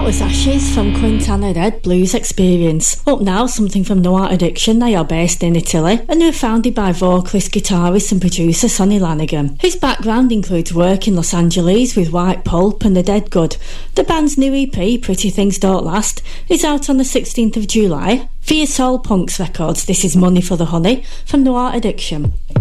was Ashes from Quintana Red Blues Experience. Up now, something from Noir Addiction. They are based in Italy and were founded by vocalist, guitarist and producer Sonny Lanigan. His background includes work in Los Angeles with White Pulp and The Dead Good. The band's new EP, Pretty Things Don't Last, is out on the 16th of July. Via Soul Punks Records, this is Money for the Honey from Noir Addiction.